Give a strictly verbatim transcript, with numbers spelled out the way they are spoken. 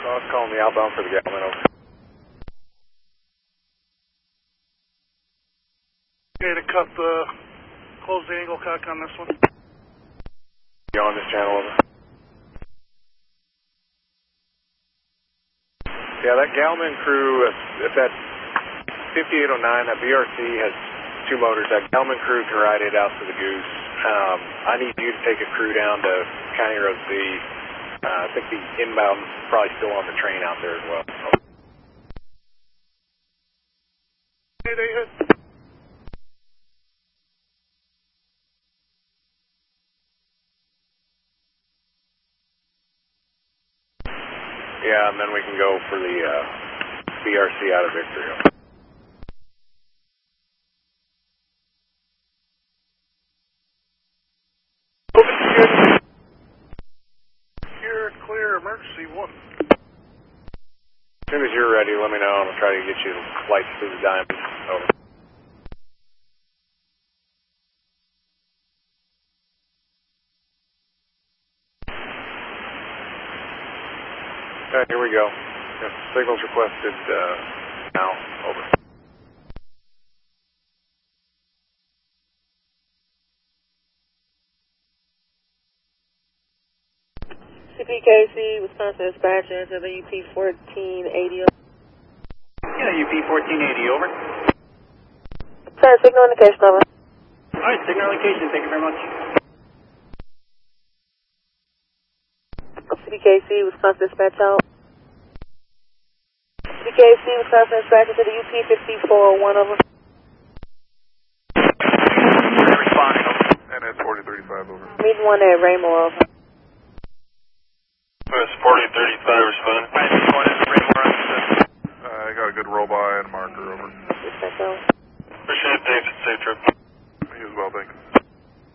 I was calling the outbound for the gallon. Over. Okay, to cut the, close the angle cock on this one. You on this channel, over. Yeah, that Galman crew, if, if that fifty-eight oh nine, that B R C has two motors, that Galman crew can ride it out to the Goose. Um, I need you to take a crew down to County Road Z. Uh, I think the inbound is probably still on the train out there as well. Hey, they hit. Yeah, and then we can go for the uh, B R C out of Victory. You're clear, emergency one. As soon as you're ready, let me know. I'm going to try to get you lights through the diamond. Over. Okay, here we go. Yes, signals requested uh, now. Over. C P K C, Wisconsin Dispatcher, to the U P fourteen eighty. Yeah, U P fourteen eighty, over. Sir, signal indication, over. Alright, signal indication, thank you very much. C P K C, Wisconsin Dispatch out. C P K C, Wisconsin Dispatcher, to the U P fifty-four oh one, over. Responding, over. And it's forty thirty-five, over. Meeting one at Raymore, over. It's forty thirty-five, respond. Uh, I got a good roll by and marker, over. Dispatch out. Appreciate that.